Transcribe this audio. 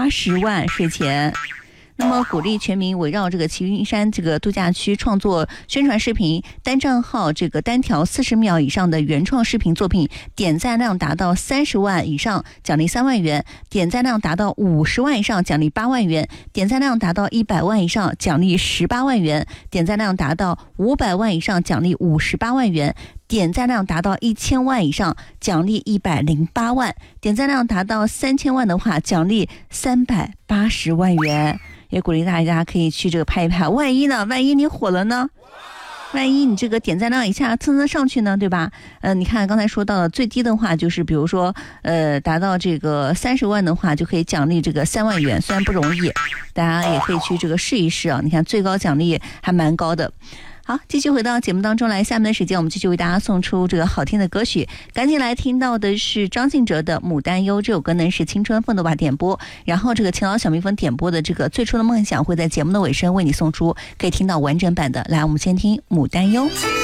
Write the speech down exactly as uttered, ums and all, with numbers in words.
八十万税前。那么鼓励全民围绕这个齐云山这个度假区创作宣传视频，单账号这个单条四十秒以上的原创视频作品，点赞量达到三十万以上奖励三万元，点赞量达到五十万以上奖励八万元，点赞量达到一百万以上奖励十八万元，点赞量达到五百万以上奖励五十八万元，点赞量达到一千万以上奖励一百零八万，点赞量达到三千万的话奖励三百八十万元。也鼓励大家可以去这个拍一拍，万一呢？万一你火了呢？万一你这个点赞量一下蹭蹭上去呢，对吧？呃，你看刚才说到的最低的话，就是比如说，呃，达到这个三十万的话，就可以奖励这个三万元，虽然不容易，大家也可以去这个试一试啊。你看最高奖励还蛮高的。好，继续回到节目当中来，下面的时间我们继续为大家送出这个好听的歌曲，赶紧来听到的是张信哲的《牡丹忧》，这首歌呢是青春奋斗吧点播，然后这个勤劳小蜜蜂点播的这个最初的梦想会在节目的尾声为你送出，可以听到完整版的。来，我们先听《牡丹忧》。